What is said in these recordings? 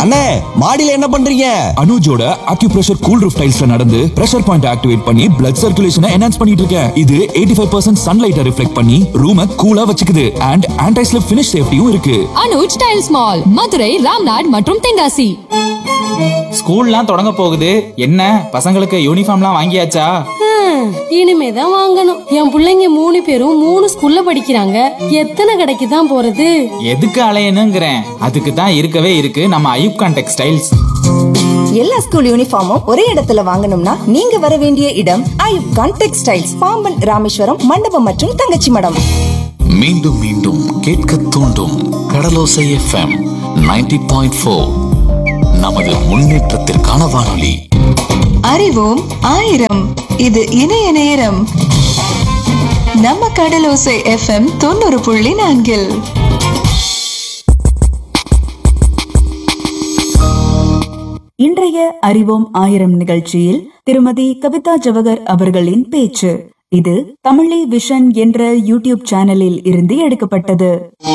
அண்ணே, மாடியில என்ன பண்றீங்க? அனுஜோட அக்யூப்ரெஷர் கூல் ரூஃப் டைல்ஸ்ல நடந்து பிரஷர் பாயிண்ட் ஆக்டிவேட் பண்ணி பிளட் சர்க்குலேஷனை என்ஹான்ஸ் பண்ணிட்டு இருக்கேன். இது 85% சன்லைட்டை ரிஃப்ளெக்ட் பண்ணி ரூமை கூலா வச்சுக்குது அண்ட் ஆன்டி ஸ்லிப் ஃபினிஷ் சேஃப்டியும் இருக்கு. அனுஜ் டைல்ஸ் மால், மதுரை, ராம்நாட் மற்றும் தென்காசி. ஸ்கூல்லாம் தொடங்க போகுது. என்ன பசங்களுக்கு யூனிஃபார்ம்லாம் வாங்கியாச்சா? இனிமேதான் வாங்கணும். என் பிள்ளைங்க 3 பேரும் 3 ஸ்கூல்ல படிக்கிறாங்க. எத்தனை கடைக்கு தான் போறது? எதுக்கு அலையணுங்கிறேன். அதுக்கு தான் இருக்கவே இருக்கு நம்ம ஐயூப் கான் டெக்ஸ்டைல்ஸ். எல்லா ஸ்கூல் யூனிஃபார்மும் ஒரே இடத்துல வாங்கணும்னா நீங்க வர வேண்டிய இடம் ஐயூப் கான் டெக்ஸ்டைல்ஸ், பாம்பன், ராமேஸ்வரம், மண்டபம் மற்றும் தங்கச்சி மடம். மீண்டும் மீண்டும் கேட்க தூண்டும் கடலோசை FM 90.4. நமது முன்னேற்றத்திற்கான வானொலி. அறிவோம் ஆயிரம். இது இணைய நேரம். நம்ம கடலோசை FM 90.4. இன்றைய அறிவோம் ஆயிரம் நிகழ்ச்சியில் திருமதி கவிதா ஜவஹர் அவர்களின் பேச்சு. இது தமிழை விஷன் என்ற யூடியூப் சேனலில் இருந்து எடுக்கப்பட்டது.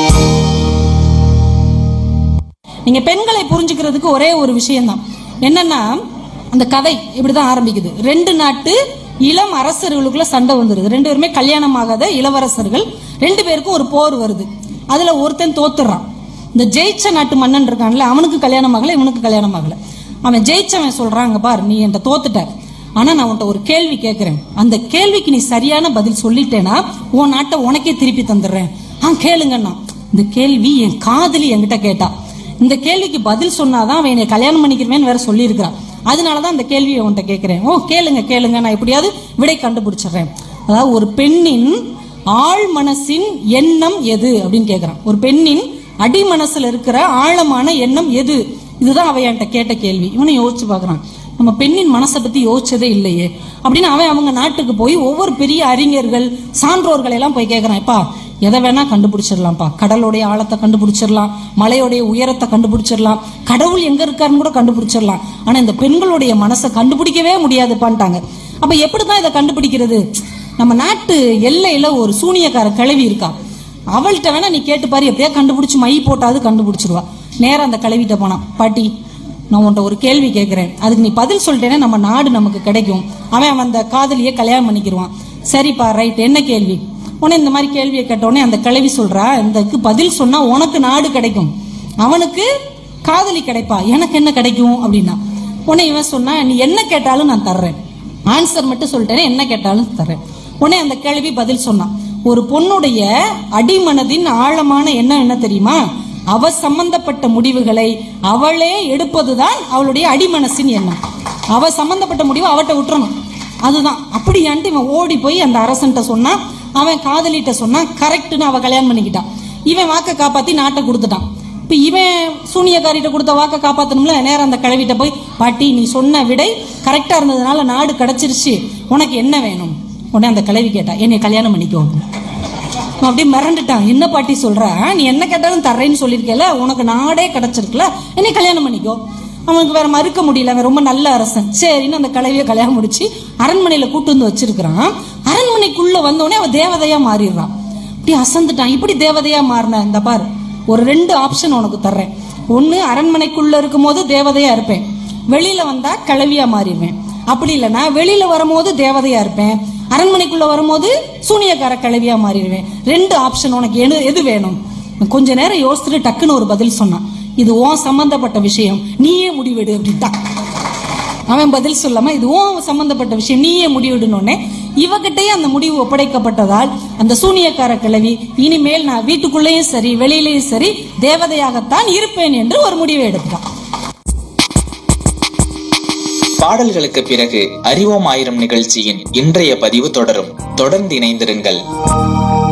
நீங்க பெண்களை புரிஞ்சுக்கிறதுக்கு ஒரே ஒரு விஷயம்தான். என்னன்னா, அந்த கதை இப்படிதான் ஆரம்பிக்குது. 2 நாட்டு இளம் அரசர்களுக்குள்ள சண்டை வந்துருது. 2 பேருமே கல்யாணம் ஆகாத இளவரசர்கள். 2 பேருக்கும் ஒரு போர் வருது. அதுல ஒருத்தன் தோத்துறான். இந்த ஜெயிச்ச நாட்டு மன்னன் இருக்கான்ல, அவனுக்கு கல்யாணம் ஆகல, இவனுக்கு கல்யாணம் ஆகல. அவன் ஜெயிச்சவன் சொல்றாங்க, பார் நீ என்கிட்ட தோத்துட்ட, ஆனா நான் உன்கிட்ட ஒரு கேள்வி கேட்கிறேன். அந்த கேள்விக்கு நீ சரியான பதில் சொல்லிட்டேன்னா உன் நாட்டை உனக்கே திருப்பி தந்துடுறேன். கேளுங்கண்ணா. இந்த கேள்வி என் காதலி என்கிட்ட கேட்டா. இந்த கேள்விக்கு பதில் சொன்னாதான் அவன் என்னை கல்யாணம் பண்ணிக்கிறவேன்னு வேற சொல்லி இருக்கிறான். அதனாலதான் அந்த கேள்வியை உன்கிட்ட கேட்கிறேன். கேளுங்க, நான் எப்படியாவது விடை கண்டுபிடிச்சிடுறேன். அதாவது ஒரு பெண்ணின் ஆழ் மனசின் எண்ணம் எது அப்படின்னு கேட்கிறான். ஒரு பெண்ணின் அடி மனசுல இருக்கிற ஆழமான எண்ணம் எது? இதுதான் அவன் என்கிட்ட கேட்ட கேள்வி. இவனை யோசிச்சு பாக்குறான். நம்ம பெண்ணின் மனசை பத்தி யோசிச்சதே இல்லையே அப்படின்னு அவன் அவங்க நாட்டுக்கு போய் ஒவ்வொரு பெரிய அறிஞர்கள், சான்றோர்கள் எல்லாம் போய் கேட்கிறான். எப்பா, எதை வேணா கண்டுபிடிச்சிடலாம்ப்பா. கடலுடைய ஆழத்தை கண்டுபிடிச்சிடலாம், மலையோடைய உயரத்தை கண்டுபிடிச்சிடலாம், கடவுள் எங்க இருக்காருன்னு கூட கண்டுபிடிச்சிடலாம். ஆனா இந்த பெண்களுடைய மனசை கண்டுபிடிக்கவே முடியாதுப்பான்ட்டாங்க. அப்ப எப்படிதான் இதை கண்டுபிடிக்கிறது? நம்ம நாட்டு எல்லையில ஒரு சூனியக்கார கிழவி இருக்கா. அவள்கிட்ட வேணா நீ கேட்டு பாரு, எப்படியா கண்டுபிடிச்சு மை போட்டாது கண்டுபிடிச்சிருவா. நேரம் அந்த கிழவிட்ட போனான். பாட்டி, நான் உன்ட்ட ஒரு கேள்வி கேட்கிறேன், அதுக்கு நீ பதில் சொல்லிட்டேன்னா நம்ம நாடு நமக்கு கிடைக்கும். அவன் அந்த காதலியை கல்யாணம் பண்ணிக்கிடுவான். சரிப்பா, ரைட், என்ன கேள்வி? உடனே இந்த மாதிரி கேள்வியை கேட்டோடனே அந்த கிழவி சொல்றா, இதுக்கு பதில் சொன்னா உனக்கு நாடு கிடைக்கும், அவனுக்கு காதலி கிடைப்பா, எனக்கு என்ன கிடைக்கும் அப்படின்னா. உடனே இவன் சொன்னா, நீ என்ன கேட்டாலும் நான் தர்றேன், ஆன்சர் மட்டும் சொல்லிட்டேன், என்ன கேட்டாலும் தர்றேன். உடனே அந்த கேள்வி பதில் சொன்னான். ஒரு பொண்ணுடைய அடிமனதின் ஆழமான எண்ணம் என்ன தெரியுமா? அவ சம்பந்தப்பட்ட முடிவுகளை அவளே எடுப்பதுதான் அவளுடைய அடிமனசின் எண்ணம். அவ சம்பந்தப்பட்ட முடிவை அவட்ட விட்டுறணும், அதுதான். அப்படியான்ட்டு இவன் ஓடி போய் அந்த அரசன்ட்ட சொன்னா, அவன் காதலிட்ட சொன்னா, கரெக்ட்னு அவ கல்யாணம் பண்ணிக்கிட்டான். இவன் வாக்க காப்பாத்தி நாட்டை கொடுத்துட்டான். இப்ப இவன் சூனியக்காரிட்ட கொடுத்த வாக்க காப்பாத்தணும்ல. நேரம் அந்த கிழவிட்ட போய், பாட்டி நீ சொன்ன விடை கரெக்டா இருந்ததுனால நாடு கிடைச்சிருச்சு, உனக்கு என்ன வேணும்? உடனே அந்த கிழவி கேட்டா, என்னை கல்யாணம் பண்ணிக்கோ. அப்படியே மிரண்டுட்டான். என்ன பாட்டி சொல்ற? நீ என்ன கேட்டாலும் தர்றேன்னு சொல்லிருக்கல, உனக்கு நாடே கிடைச்சிருக்குல, என்னை கல்யாணம் பண்ணிக்கோ. அவனுக்கு வேற மறுக்க முடியல, அவன் ரொம்ப நல்ல அரசன். சரின்னு அந்த கிழவிய கல்யாணம் முடிச்சு அரண்மனையில கூட்டு வந்து வச்சிருக்கிறான். அரண்மனைக்குள்ள வந்தோடனே அவன் தேவதையா மாறிடுறான். அப்படி அசந்துட்டான். இப்படி தேவதையா மாறின, இந்த பாரு, ஒரு 2 ஆப்ஷன் உனக்கு தர்றேன். ஒண்ணு, அரண்மனைக்குள்ள இருக்கும் போது தேவதையா இருப்பேன், வெளியில வந்தா கிழவியா மாறிடுவேன். அப்படி இல்லைன்னா வெளியில வரும்போது தேவதையா இருப்பேன், அரண்மனைக்குள்ள வரும்போது சூனியக்கார கிழவியா மாறிடுவேன். 2 ஆப்ஷன், உனக்கு எது வேணும்? கொஞ்ச நேரம் யோசிச்சுட்டு டக்குன்னு ஒரு பதில் சொன்னான். இது உன் சம்பந்தப்பட்ட விஷயம், நீயே முடிவெடு அப்படின்ட்டான். அவன் பதில் சொல்லாம, இது உன் சம்பந்தப்பட்ட விஷயம், நீயே முடிவெடுனோடனே இவகிட்டயே அந்த முடிவு ஒப்படைக்கப்பட்டதால் அந்த சூனியக்கார கிழவி, இனிமேல் நான் வீட்டுக்குள்ளேயும் சரி வெளியிலேயும் சரி தேவதையாகத்தான் இருப்பேன் என்று ஒரு முடிவை எடுத்தான். பாடல்களுக்கு பிறகு அறிவோம் ஆயிரம் நிகழ்ச்சியின் இன்றைய பதிவு தொடரும். தொடர்ந்து இணைந்திருங்கள்.